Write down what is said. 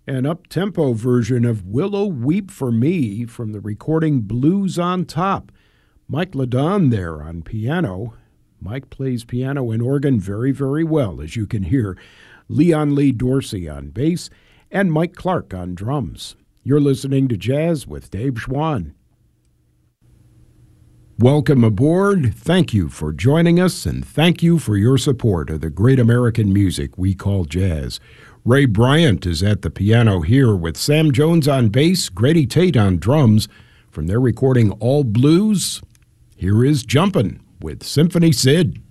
An up-tempo version of Willow Weep for Me from the recording Blues on Top. Mike Ladon there on piano. Mike plays piano and organ very, very well, as you can hear. Leon Lee Dorsey on bass and Mike Clark on drums. You're listening to Jazz with Dave Schwann. Welcome aboard. Thank you for joining us, and thank you for your support of the great American music we call jazz. Ray Bryant is at the piano here with Sam Jones on bass, Grady Tate on drums. From their recording All Blues, here is Jumpin' with Symphony Sid.